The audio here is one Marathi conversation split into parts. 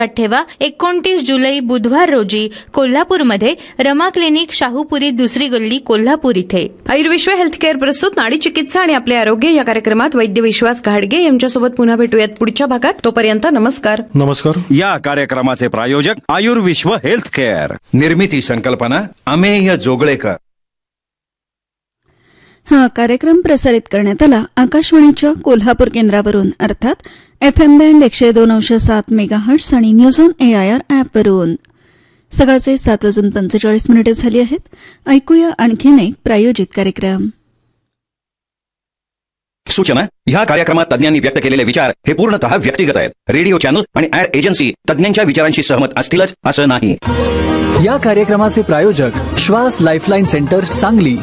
ठेवा. 29 जुलै बुधवार रोजी कोल्हापूरमध्ये रमा क्लिनिक, शाहूपुरी, दुसरी गल्ली, कोल्हापूर इथे. आयुर्विश्व हेल्थकेअर प्रस्तुत नाडी चिकित्सा आणि आपले आरोग्य या कार्यक्रमात वैद्य विश्वास घाडगे यांच्यासोबत पुन्हा भेटूयात पुढच्या भागात. तोपर्यंत नमस्कार. नमस्कार. या कार्यक्रमाचे प्रायोजक आयुर्विश्व हेल्थकेअर. निर्मिती संकल्पना अमेय जोगळेकर. हा कार्यक्रम प्रसारित करण्यात आला आकाशवाणीच्या कोल्हापूर केंद्रावरून, अर्थात FM बँड 102.7 मेगाहर्ट्झ आणि न्यूज ऑन AIR ॲपवरून. सकाळचे 7:45 झाली आहेत. ऐकूया आणखीन एक प्रायोजित कार्यक्रम. सूचना: ह्या कार्यक्रमात तज्ञांनी व्यक्त केलेले विचार हे पूर्णतः व्यक्तिगत आहेत. रेडिओ चॅनल आणि ऍड एजन्सी तज्ञांच्या विचारांशी सहमत असतीलच असं नाही. या कार्यक्रमाचे प्रायोजक श्वास लाईफलाईन सेंटर, सांगली.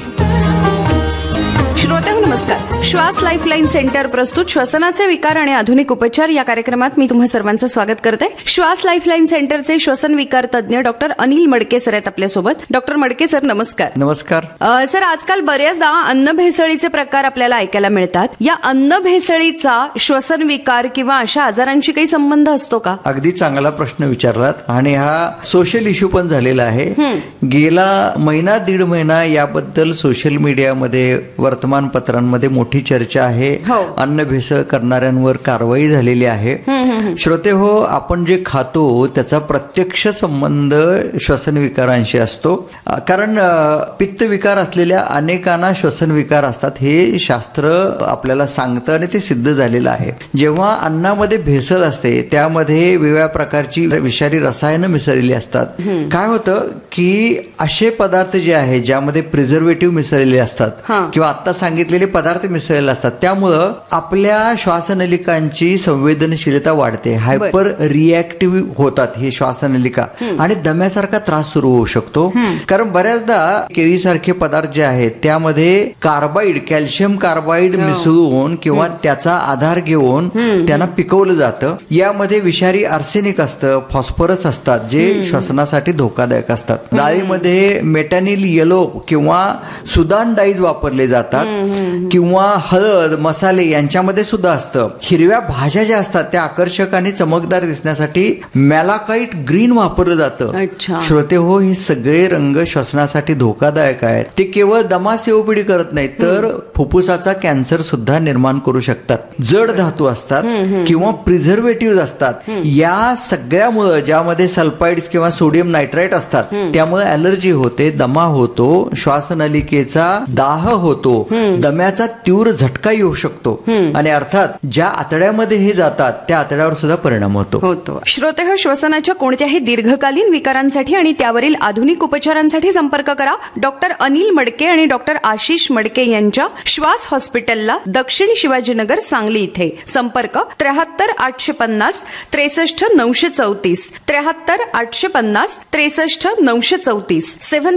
श्रोत्यांनो नमस्कार. श्वास लाईफलाईन सेंटर प्रस्तुत श्वसनाचे विकार आणि आधुनिक उपचार या कार्यक्रमात मी तुम्हा सर्वांचं स्वागत करते. श्वास लाईफलाईन सेंटरचे श्वसन विकार तज्ञ डॉक्टर अनिल मडके सर आहेत आपल्यासोबत. डॉक्टर मडके सर नमस्कार. नमस्कार. सर, आजकाल बऱ्याचदा अन्न भेसळीचे प्रकार आपल्याला ऐकायला मिळतात. या अन्न भेसळीचा श्वसन विकार किंवा अशा आजारांशी काही संबंध असतो का? अगदी चांगला प्रश्न विचारलात आणि हा सोशल इश्यू पण झालेला आहे. गेला महिना दीड महिना याबद्दल सोशल मीडियामध्ये, वर्तमानपत्रांमध्ये मोठी चर्चा आहे. अन्न भेसळ करणाऱ्यांवर कारवाई झालेली आहे. श्रोते हो, आपण जे खातो त्याचा प्रत्यक्ष संबंध श्वसन विकारांशी असतो. कारण पित्त विकार असलेल्या अनेकांना श्वसन विकार असतात, हे शास्त्र आपल्याला सांगतं आणि ते सिद्ध झालेलं आहे. जेव्हा अन्नामध्ये भेसळ असते त्यामध्ये वेगवेगळ्या प्रकारची विषारी रसायनं मिसळलेली असतात. काय होतं की असे पदार्थ जे आहेत ज्यामध्ये प्रिझर्वेटिव्ह मिसळलेले असतात किंवा आता सांगितलेले पदार्थ मिसळलेले असतात, त्यामुळं आपल्या श्वासनलिकांची संवेदनशीलता वाढते. हायपर रिॲक्टिव्ह होतात हे श्वासनलिका आणि दम्यासारखा त्रास सुरू होऊ शकतो. कारण बऱ्याचदा केळीसारखे पदार्थ जे आहेत त्यामध्ये कार्बाईड, कॅल्शियम कार्बाईड मिसळून किंवा त्याचा आधार घेऊन त्यांना पिकवलं जातं. यामध्ये विषारी आर्सेनिक असतं, फॉस्फरस असतात जे श्वसनासाठी धोकादायक असतात. डाळीमध्ये मेटॅनिल येलो किंवा सुदान डाईज वापरले जातात किंवा हळद, मसाले यांच्यामध्ये सुद्धा असतं. हिरव्या भाज्या ज्या असतात त्या आकर्षक आणि चमकदार दिसण्यासाठी मॅलाकाईट ग्रीन वापरलं जातं. श्रोते हो, हे सगळे रंग श्वसनासाठी धोकादायक आहेत. ते केवळ दमा सीओपीडी करत नाहीत तर फुफ्फुसाचा कॅन्सर सुद्धा निर्माण करू शकतात. जड धातू असतात किंवा प्रिझर्वेटिव्ह असतात. या सगळ्यामुळे, ज्यामध्ये सल्फाइड्स किंवा सोडियम नायट्राइट असतात, त्यामुळे ॲलर्जी होते, दमा होतो, श्वासनलिकेचा दाह होतो, दम्याचा तीव्र झटका येऊ शकतो आणि अर्थात ज्या आतड्यामध्ये हे जातात त्या आतड्यावर सुद्धा परिणाम होतो. श्रोते हो, श्वसनाच्या कोणत्याही दीर्घकालीन विकारांसाठी आणि त्यावरील आधुनिक उपचारांसाठी संपर्क करा डॉक्टर अनिल मडके आणि डॉक्टर आशिष मडके यांच्या श्वास हॉस्पिटलला, दक्षिण शिवाजीनगर, सांगली इथे. संपर्क 73 850 63 934 73 850 63 934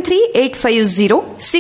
73 850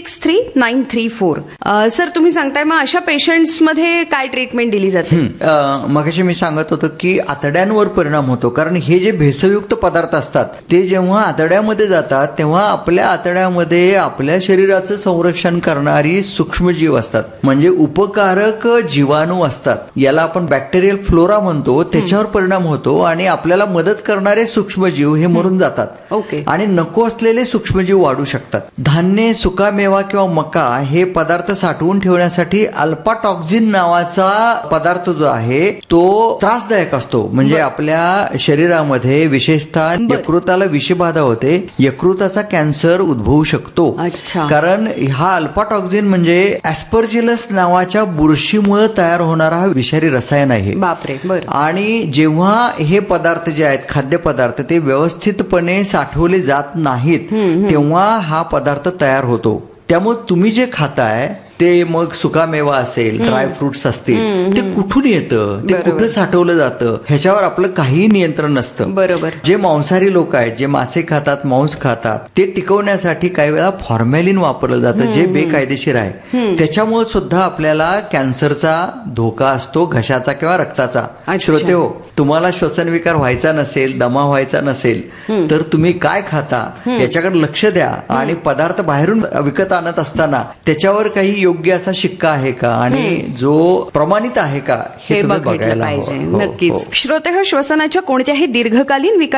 63934. सर, तुम्ही सांगताय मग अशा पेशंट्स मध्ये काय ट्रीटमेंट दिली जाते? मगाशी मी सांगत होतो की आतड्यांवर परिणाम होतो. कारण हे जे भेसळयुक्त पदार्थ असतात ते जेव्हा आतड्यामध्ये जातात तेव्हा आपल्या आतड्यामध्ये आपल्या शरीराचं संरक्षण करणारी सूक्ष्मजीव असतात, म्हणजे उपकारक जीवाणू असतात. याला आपण बॅक्टेरियल फ्लोरा म्हणतो. त्याच्यावर परिणाम होतो आणि आपल्याला मदत करणारे सूक्ष्मजीव हे मरून जातात आणि नको असलेले सूक्ष्मजीव वाढू शकतात. धान्य, सुकामेवा किंवा मका हे पदार्थ साठवून ठेवण्यासाठी अल्फा टॉक्झिन नावाचा पदार्थ जो आहे तो त्रासदायक असतो. म्हणजे आपल्या शरीरामध्ये विशेषतः यकृताला विषबाधा होते, यकृताचा कॅन्सर उद्भवू शकतो. कारण हा अल्फा टॉक्झिन म्हणजे ऍस्परजिलस नावाच्या बुरशीमुळे तयार होणारा हा विषारी रसायन आहे. आणि जेव्हा हे पदार्थ जे आहेत, खाद्यपदार्थ, ते व्यवस्थितपणे साठवले जात नाहीत तेव्हा हा पदार्थ तयार होतो. त्यामुळे तुम्ही जे खाताय ते मग सुकामेवा असेल, ड्रायफ्रुट्स असतील, ते कुठून येतं, ते कुठं साठवलं जातं ह्याच्यावर आपलं काही नियंत्रण नसतं. बरोबर. जे मांसाहारी लोक आहेत, जे मासे खातात, मांस खातात, ते टिकवण्यासाठी काही वेळा फॉर्मॅलिन वापरलं जातं जे बेकायदेशीर आहे. त्याच्यामुळे सुद्धा आपल्याला कॅन्सरचा धोका असतो, घशाचा किंवा रक्ताचा. श्रोते हो, तुम्हाला श्वसन विकार व्हायचा नसेल, दमा व्हायचा नसेल तर तुम्ही काय खाता याच्याकडे लक्ष द्या आणि पदार्थ बाहेरून विकत आणत असताना त्याच्यावर काही योग्य असा शिक्का आहे का आणि जो प्रमाणित आहे का हे बघायला पाहिजे. नक्कीच. श्रोते हो, श्वसनाच्या कोणत्याही दीर्घकालीन विकार